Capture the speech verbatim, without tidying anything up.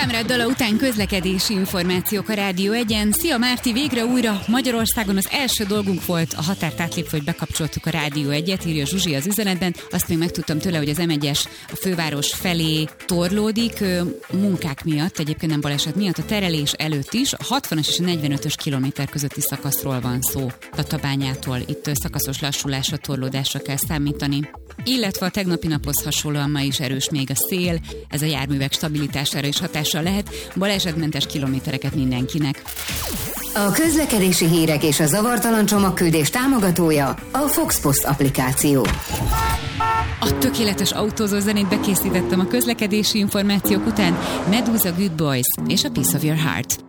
Kamrad dala után közlekedési információk a Rádió egyen. Szia Márti, végre újra Magyarországon az első dolgunk volt, a határt átlépve, hogy bekapcsoltuk a Rádió egyet, írja Zsuzsi az üzenetben. Azt még megtudtam tőle, hogy az em egyes a főváros felé torlódik, munkák miatt, egyébként nem baleset miatt, a terelés előtt is. A hatvanas és a negyvenötös kilométer közötti szakaszról van szó, Tatabányától. Itt szakaszos lassulásra, torlódásra kell számítani. Illetve a tegnapi naphoz hasonlóan ma is erős még a szél, ez a járművek stabilitására is hatással lehet, balesetmentes kilométereket mindenkinek. A közlekedési hírek és a zavartalan csomagküldés támogatója a Fox Post applikáció. A tökéletes autózó zenét bekészítettem a közlekedési információk után. Medusa, Good Boys és a Piece of Your Heart.